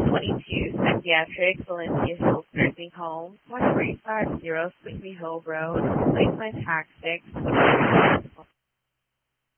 22 Psychiatric Valencia Hills Nursing Home, 1350 Sleepy Hill Road, Lakeland Tax 6.